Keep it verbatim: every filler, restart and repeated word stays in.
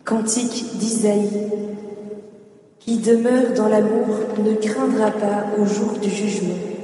Cantique d'Isaïe. Qui demeure dans l'amour ne craindra pas au jour du jugement.